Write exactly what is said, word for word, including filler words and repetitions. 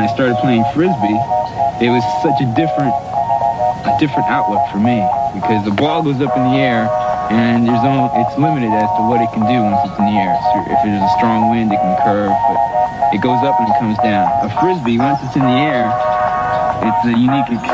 I started playing Frisbee, it was such a different, a different outlook for me because the ball goes up in the air and there's only, it's limited as to what it can do once it's in the air. So if there's a strong wind, it can curve, but it goes up and it comes down. A Frisbee, once it's in the air, it's a unique experience.